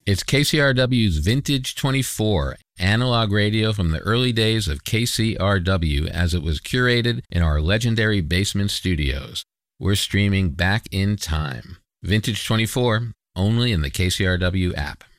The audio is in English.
It's KCRW's Vintage 24, analog radio from the early days of KCRW as it was curated in our legendary basement studios. We're streaming back in time. Vintage 24, only in the KCRW app.